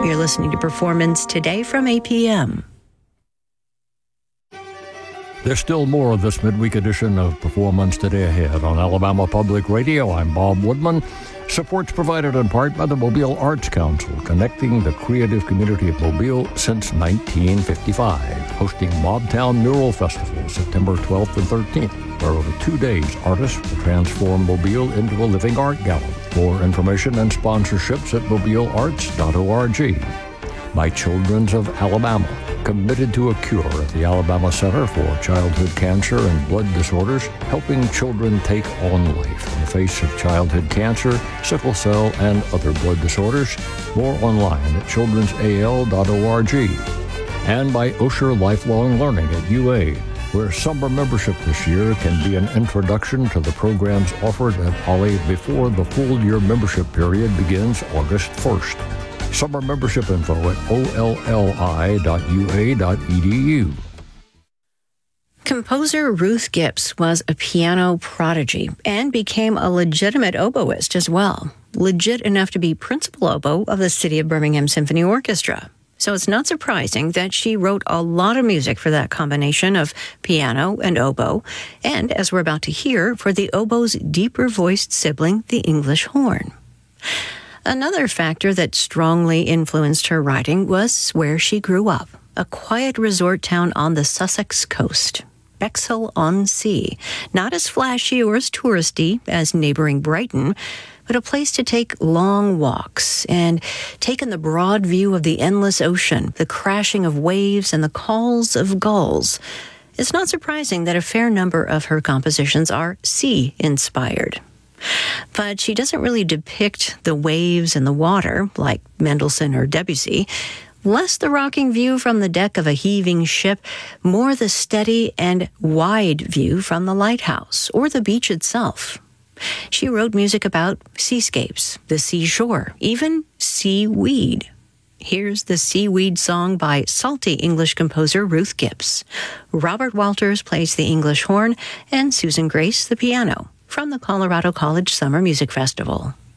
You're listening to Performance Today from APM. There's still more of this midweek edition of Performance Today ahead on Alabama Public Radio. I'm Bob Woodman. Support's provided in part by the Mobile Arts Council, connecting the creative community of Mobile since 1955, hosting Mobtown Mural Festival September 12th and 13th, where over 2 days artists will transform Mobile into a living art gallery. More information and sponsorships at mobilearts.org. By Children's of Alabama, committed to a cure at the Alabama Center for Childhood Cancer and Blood Disorders, helping children take on life in the face of childhood cancer, sickle cell, and other blood disorders. More online at childrensal.org. And by Osher Lifelong Learning at UA, where summer membership this year can be an introduction to the programs offered at Poly before the full-year membership period begins August 1st. Summer membership info at olli.ua.edu. Composer Ruth Gibbs was a piano prodigy and became a legitimate oboist as well. Legit enough to be principal oboe of the City of Birmingham Symphony Orchestra. So it's not surprising that she wrote a lot of music for that combination of piano and oboe, and, as we're about to hear, for the oboe's deeper-voiced sibling, the English horn. Another factor that strongly influenced her writing was where she grew up, a quiet resort town on the Sussex coast, Bexhill-on-Sea. Not as flashy or as touristy as neighboring Brighton, but a place to take long walks and take in the broad view of the endless ocean, the crashing of waves and the calls of gulls. It's not surprising that a fair number of her compositions are sea-inspired. But she doesn't really depict the waves and the water like Mendelssohn or Debussy. Less the rocking view from the deck of a heaving ship, more the steady and wide view from the lighthouse or the beach itself. She wrote music about seascapes, the seashore, even seaweed. Here's the Seaweed Song by salty English composer Ruth Gibbs. Robert Walters plays the English horn and Susan Grace the piano from the Colorado College Summer Music Festival.